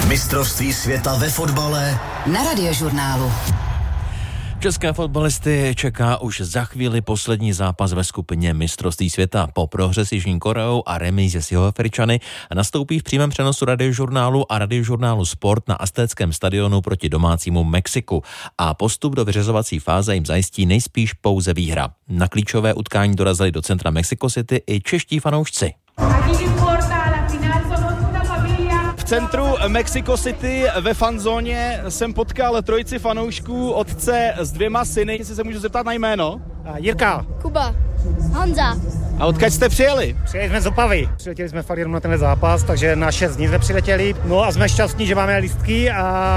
Mistrovství světa ve fotbale na Radiožurnálu. České fotbalisty čeká už za chvíli poslední zápas ve skupině Mistrovství světa. Po prohře s Jižní Koreou a remíze s Jihoafričany nastoupí v přímém přenosu Radiožurnálu a Radiožurnálu Sport na Aztéckém stadionu proti domácímu Mexiku. A postup do vyřazovací fáze jim zajistí nejspíš pouze výhra. Na klíčové utkání dorazili do centra Mexico City i čeští fanoušci. V centru Mexico City ve fanzóně jsem potkal trojici fanoušků, otce s 2 syny. Jestli se můžu zeptat na jméno? Jirka. Kuba. Honza. A odkud jste přijeli? Přijeli jsme z Opavy. Přiletěli jsme fakt jenom na tenhle zápas, takže na 6 dní jsme přiletěli. No a jsme šťastní, že máme lístky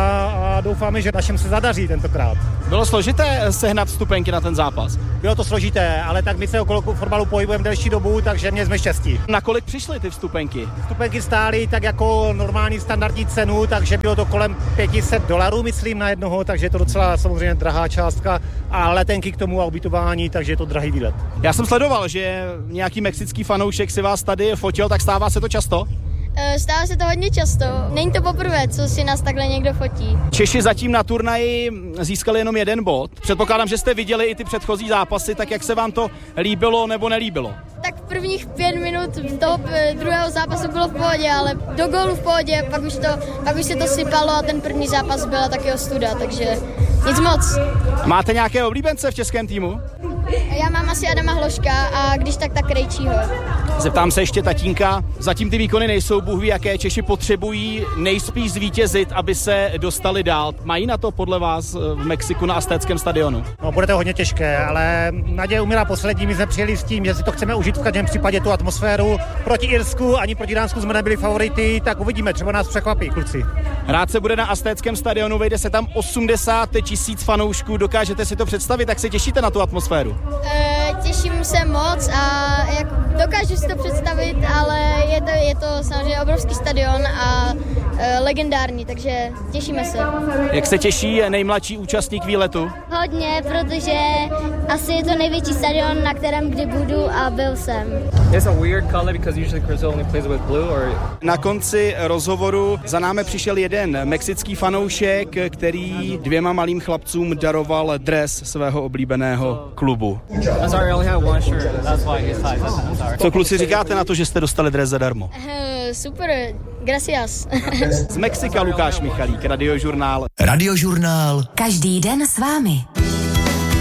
a doufáme, že našem se zadaří tentokrát. Bylo složité sehnat vstupenky na ten zápas? Bylo to složité, ale tak my se okolo fotbalu pohybujeme delší dobu, takže mě jsme štěstí. Na kolik přišly ty vstupenky? Vstupenky stály tak jako normální standardní cenu, takže bylo to kolem $500, myslím, na jednoho, takže je to docela samozřejmě drahá částka a letenky k tomu a ubytování, takže je to drahý výlet. Já jsem sledoval, že nějaký mexický fanoušek si vás tady fotil, tak stává se to často? Stává se to hodně často. Není to poprvé, co si nás takhle někdo fotí. Češi zatím na turnaji získali jenom 1 bod. Předpokládám, že jste viděli i ty předchozí zápasy, tak jak se vám to líbilo nebo nelíbilo? Tak prvních 5 minut toho druhého zápasu bylo v pohodě, ale do gólu v pohodě, pak už se to sypalo a ten první zápas byla taky ostuda, takže nic moc. Máte nějaké oblíbence v českém týmu? Já mám asi Adama Hloška a když tak Krejčího. Zeptám se ještě tatínka, zatím ty výkony nejsou, Bůh ví, jaké. Češi potřebují nejspíš zvítězit, aby se dostali dál. Mají na to podle vás v Mexiku na Aztéckém stadionu? No, bude to hodně těžké, ale naděje umírá poslední. My jsme přijeli s tím, že si to chceme užít v každém případě tu atmosféru. Proti Irsku ani proti Dánsku jsme nebyli favority, tak uvidíme, třeba nás překvapí, kluci. Hrát se bude na Aztéckém stadionu, vejde se tam 80 000 fanoušků. Dokážete si to představit, tak se těšíte na tu atmosféru? Těším se moc a dokážu si to představit, ale je to samozřejmě obrovský stadion a legendární, takže těšíme se. Jak se těší nejmladší účastník výletu? Hodně, protože asi je to největší stadion, na kterém kdy budu a byl jsem. It's a weird color because usually Brazil only plays with blue or... Na konci rozhovoru za námi přišel jeden mexický fanoušek, který 2 malým chlapcům daroval dres svého oblíbeného klubu. Co kluci říkáte na to, že jste dostali dres zadarmo? Super, gracias. Z Mexika Lukáš Michalík, Radiožurnál. Radiožurnál. Každý den s vámi.